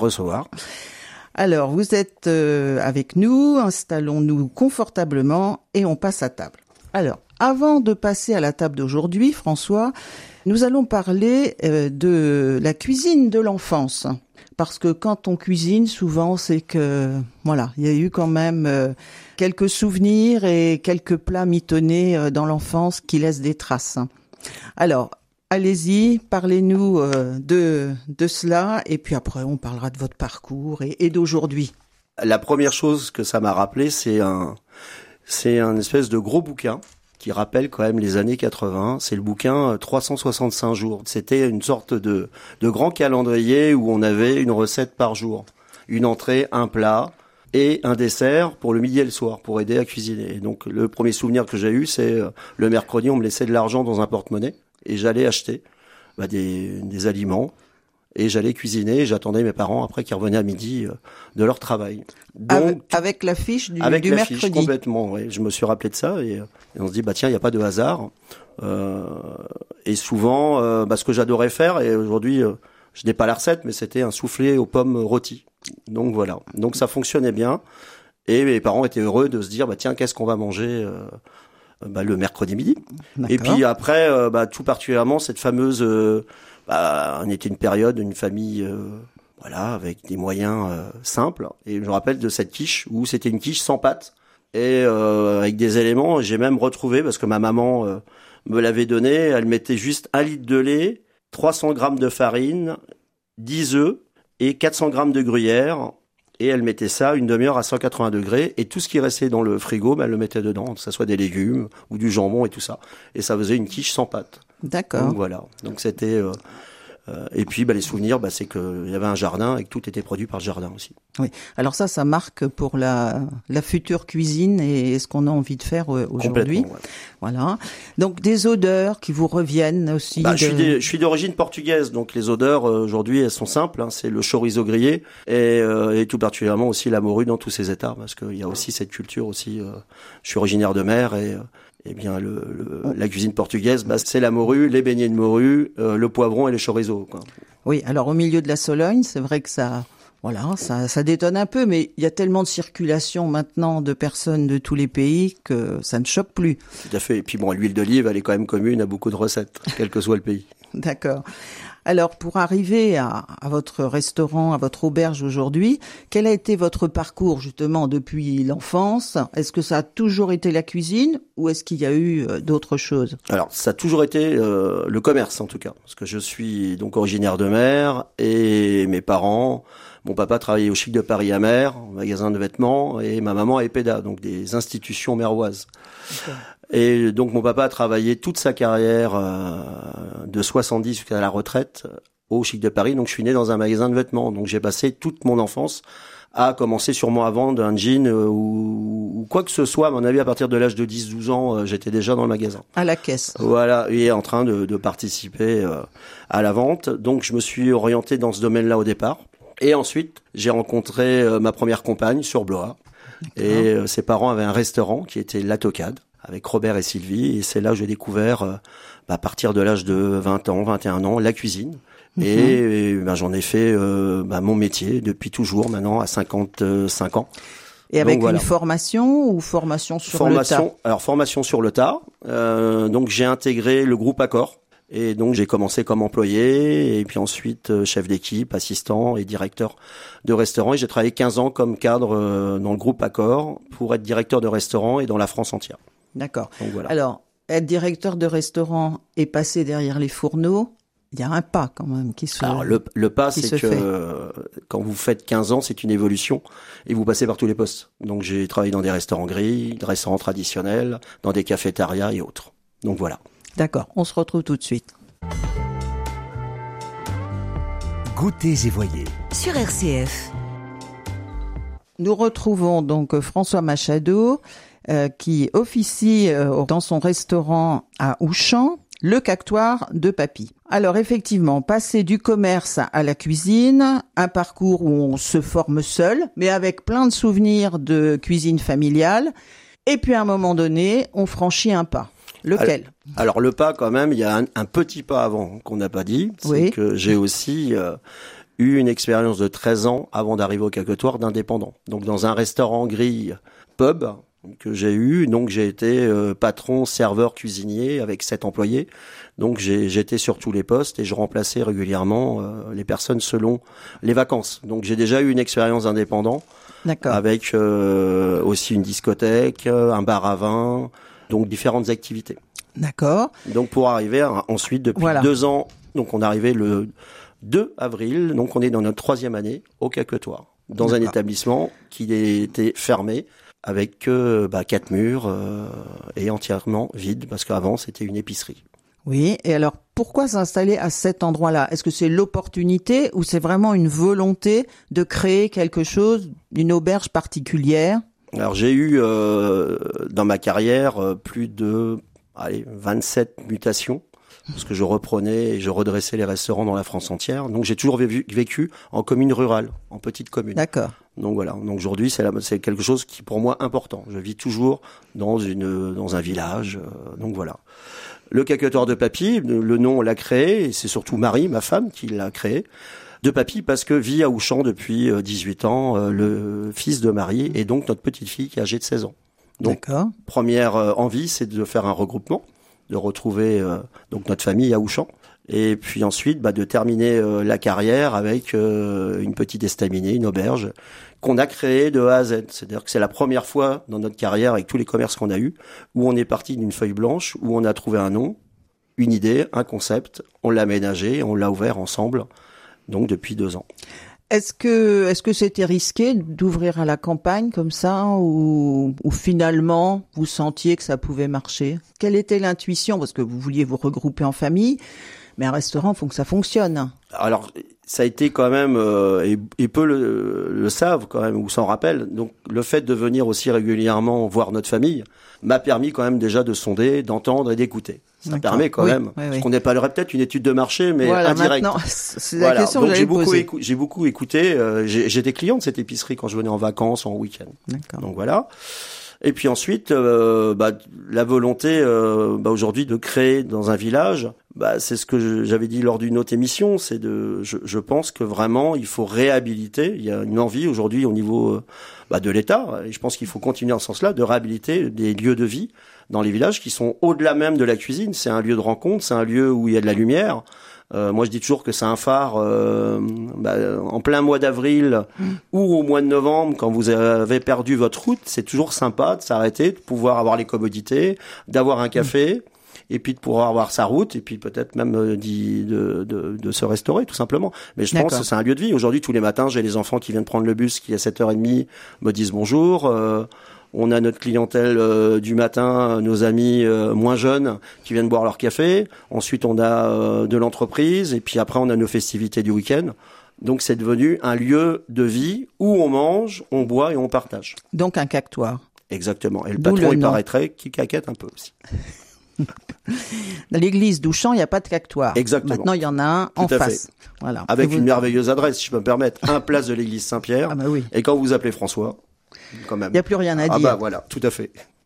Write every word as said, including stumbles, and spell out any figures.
recevoir. Alors, vous êtes euh, avec nous, installons-nous confortablement et on passe à table. Alors, avant de passer à la table d'aujourd'hui, François, nous allons parler euh, de la cuisine de l'enfance. Parce que quand on cuisine, souvent, c'est que, voilà, il y a eu quand même euh, quelques souvenirs et quelques plats mitonnés euh, dans l'enfance qui laissent des traces. Alors, allez-y, parlez-nous euh, de de cela et puis après on parlera de votre parcours et, et d'aujourd'hui. La première chose que ça m'a rappelé, c'est un c'est un espèce de gros bouquin qui rappelle quand même les années quatre-vingts. C'est le bouquin trois cent soixante-cinq jours. C'était une sorte de de grand calendrier où on avait une recette par jour, une entrée, un plat et un dessert pour le midi et le soir pour aider à cuisiner. Et donc le premier souvenir que j'ai eu, c'est euh, le mercredi, on me laissait de l'argent dans un porte-monnaie. Et j'allais acheter bah, des, des aliments et j'allais cuisiner. Et j'attendais mes parents après qu'ils revenaient à midi euh, de leur travail. Donc avec, avec la fiche du, avec du la mercredi. Fiche, complètement. Oui. Je me suis rappelé de ça et, et on se dit bah tiens, il y a pas de hasard. Euh, et souvent, euh, bah, ce que j'adorais faire et aujourd'hui, euh, je n'ai pas la recette, mais c'était un soufflé aux pommes rôties. Donc voilà. Donc ça fonctionnait bien et mes parents étaient heureux de se dire bah tiens, qu'est-ce qu'on va manger euh, Bah, le mercredi midi. D'accord. Et puis après, euh, bah, tout particulièrement, cette fameuse... Euh, bah, on était une période, une famille, euh, voilà, avec des moyens euh, simples. Et je me rappelle de cette quiche où c'était une quiche sans pâte et euh, avec des éléments. J'ai même retrouvé, parce que ma maman euh, me l'avait donné, elle mettait juste un litre de lait, trois cents grammes de farine, dix œufs et quatre cents grammes de gruyère. Et elle mettait ça une demi-heure à cent quatre-vingts degrés. Et tout ce qui restait dans le frigo, bah, elle le mettait dedans, que ce soit des légumes ou du jambon et tout ça. Et ça faisait une quiche sans pâte. D'accord. Donc voilà. Donc c'était... Euh, euh, et puis bah, les souvenirs, bah, c'est qu'il y avait un jardin et que tout était produit par le jardin aussi. Oui. Alors ça, ça marque pour la, la future cuisine et ce qu'on a envie de faire euh, aujourd'hui. Ouais. Voilà. Donc des odeurs qui vous reviennent aussi. Bah, de... je suis des, je suis d'origine portugaise, donc les odeurs euh, aujourd'hui elles sont simples. Hein, c'est le chorizo grillé et, euh, et tout particulièrement aussi la morue dans tous ses états, parce qu'il y a aussi cette culture aussi. Euh, je suis originaire de mer et euh, eh bien le, le la cuisine portugaise, bah, c'est la morue, les beignets de morue, euh, le poivron et les chorizo. Quoi. Oui. Alors au milieu de la Sologne, c'est vrai que ça. Voilà, ça, ça détonne un peu, mais il y a tellement de circulation maintenant de personnes de tous les pays que ça ne choque plus. Tout à fait. Et puis bon, l'huile d'olive, elle est quand même commune à beaucoup de recettes, quel que soit le pays. D'accord. Alors, pour arriver à, à votre restaurant, à votre auberge aujourd'hui, quel a été votre parcours justement depuis l'enfance ? Est-ce que ça a toujours été la cuisine ou est-ce qu'il y a eu euh, d'autres choses ? Alors, ça a toujours été euh, le commerce en tout cas, parce que je suis donc originaire de Mer et mes parents... Mon papa travaillait au Chic de Paris à Mer, en magasin de vêtements, et ma maman à Epeda, donc des institutions meroises. Okay. Et donc mon papa a travaillé toute sa carrière euh, de soixante-dix jusqu'à la retraite au Chic de Paris, donc je suis né dans un magasin de vêtements. Donc j'ai passé toute mon enfance à commencer sûrement à vendre un jean euh, ou, ou quoi que ce soit. À mon avis, à partir de l'âge de dix douze ans, euh, j'étais déjà dans le magasin. À la caisse. Voilà, et en train de, de participer euh, à la vente. Donc je me suis orienté dans ce domaine-là au départ. Et ensuite, j'ai rencontré euh, ma première compagne sur Blois. D'accord. Et euh, ses parents avaient un restaurant qui était La Tocade, avec Robert et Sylvie. Et c'est là que j'ai découvert, euh, bah, à partir de l'âge de vingt ans, vingt et un ans, la cuisine. Mm-hmm. Et, et bah, j'en ai fait euh, bah, mon métier depuis toujours, maintenant à cinquante-cinq ans. Et avec donc, voilà. Une formation ou formation sur formation, le tas ? Alors, formation sur le tas. Euh, donc, j'ai intégré le groupe Accor. Et donc, j'ai commencé comme employé, et puis ensuite euh, chef d'équipe, assistant et directeur de restaurant. Et j'ai travaillé quinze ans comme cadre euh, dans le groupe Accor pour être directeur de restaurant et dans la France entière. D'accord. Donc, voilà. Alors, être directeur de restaurant et passer derrière les fourneaux, il y a un pas quand même qui se Alors, le, le pas, c'est que euh, quand vous faites quinze ans, c'est une évolution et vous passez par tous les postes. Donc, j'ai travaillé dans des restaurants gris, des restaurants traditionnels, dans des cafétérias et autres. Donc, voilà. D'accord, on se retrouve tout de suite. Goûtez et voyez. Sur R C F. Nous retrouvons donc François Machado euh, qui officie euh, dans son restaurant à Auchan, le Cactoire de Papy. Alors effectivement, passer du commerce à la cuisine, un parcours où on se forme seul, mais avec plein de souvenirs de cuisine familiale, et puis à un moment donné, on franchit un pas. Lequel ? alors, alors le pas quand même, il y a un, un petit pas avant qu'on n'a pas dit, c'est oui. que j'ai aussi euh, eu une expérience de treize ans avant d'arriver au Caquetoire d'indépendant. Donc dans un restaurant grille pub que j'ai eu, donc j'ai été euh, patron, serveur, cuisinier avec sept employés. Donc j'ai j'étais sur tous les postes et je remplaçais régulièrement euh, les personnes selon les vacances. Donc j'ai déjà eu une expérience d'indépendant. D'accord. Avec euh, aussi une discothèque, un bar à vin, donc différentes activités. D'accord. Donc pour arriver à, ensuite depuis voilà. deux ans, donc on est arrivé le deux avril, donc on est dans notre troisième année au Caquetoire, dans D'accord. un établissement qui était fermé avec euh, bah, quatre murs euh, et entièrement vide parce qu'avant c'était une épicerie. Oui, et alors pourquoi s'installer à cet endroit-là ? Est-ce que c'est l'opportunité ou c'est vraiment une volonté de créer quelque chose, une auberge particulière ? Alors j'ai eu euh, dans ma carrière euh, plus de allez, vingt-sept mutations, parce que je reprenais et je redressais les restaurants dans la France entière. Donc j'ai toujours vécu, vécu en commune rurale, en petite commune. D'accord. Donc voilà. Donc aujourd'hui c'est, la, c'est quelque chose qui pour moi important. Je vis toujours dans une dans un village. Euh, donc voilà. Le Caquetoire de Papy, le nom on l'a créé et c'est surtout Marie, ma femme, qui l'a créé. De Papy parce que vit à Auchan depuis dix-huit ans euh, le fils de Marie et donc notre petite fille qui est âgée de seize ans. Donc D'accord. première euh, envie c'est de faire un regroupement, de retrouver euh, donc notre famille à Auchan et puis ensuite bah, de terminer euh, la carrière avec euh, une petite estaminet, une auberge qu'on a créée de A à Z. C'est-à-dire que c'est la première fois dans notre carrière avec tous les commerces qu'on a eu où on est parti d'une feuille blanche, où on a trouvé un nom, une idée, un concept, on l'a aménagé, on l'a ouvert ensemble. Donc depuis deux ans. Est-ce que est-ce que c'était risqué d'ouvrir à la campagne comme ça ou, ou finalement vous sentiez que ça pouvait marcher ? Quelle était l'intuition ? Parce que vous vouliez vous regrouper en famille, mais un restaurant, il faut que ça fonctionne. Alors ça a été quand même, euh, et, et peu le, le savent quand même ou s'en rappellent, donc le fait de venir aussi régulièrement voir notre famille m'a permis quand même déjà de sonder, d'entendre et d'écouter. Ça D'accord. permet quand oui, même, oui, parce oui. qu'on appellerait peut-être une étude de marché, mais voilà, indirect. Maintenant, c'est la voilà. question Donc, que j'ai beaucoup, poser. écou- j'ai beaucoup écouté. Euh, j'ai, j'étais client de cette épicerie quand je venais en vacances, en week-end. D'accord. Donc voilà. Et puis ensuite, euh, bah, la volonté euh, bah, aujourd'hui de créer dans un village, bah, c'est ce que je, j'avais dit lors d'une autre émission, c'est de, je, je pense que vraiment il faut réhabiliter. Il y a une envie aujourd'hui au niveau euh, bah, de l'État, et je pense qu'il faut continuer en ce sens-là, de réhabiliter des lieux de vie dans les villages qui sont au-delà même de la cuisine. C'est un lieu de rencontre, c'est un lieu où il y a de la lumière. Euh, moi, je dis toujours que c'est un phare euh, bah, en plein mois d'avril mmh. ou au mois de novembre, quand vous avez perdu votre route, c'est toujours sympa de s'arrêter, de pouvoir avoir les commodités, d'avoir un café, mmh. et puis de pouvoir avoir sa route, et puis peut-être même euh, d'y, de, de, de se restaurer, tout simplement. Mais je D'accord. pense que c'est un lieu de vie. Aujourd'hui, tous les matins, j'ai les enfants qui viennent prendre le bus, qui à sept heures trente me disent bonjour. Euh, On a notre clientèle euh, du matin, nos amis euh, moins jeunes qui viennent boire leur café. Ensuite, on a euh, de l'entreprise. Et puis après, on a nos festivités du week-end. Donc, c'est devenu un lieu de vie où on mange, on boit et on partage. Donc, un cactoire. Exactement. Et le D'où patron, le il nom. paraîtrait qu'il caquette un peu aussi. Dans l'église d'Auchan, il n'y a pas de cactoire. Exactement. Maintenant, il y en a un Tout en à face. Fait. Voilà. Avec vous... une merveilleuse adresse, si je peux me permettre. Un place de l'église Saint-Pierre. Ah bah oui. Et quand vous appelez François... Quand même. Il n'y a plus rien à ah dire. bah voilà, tout à fait.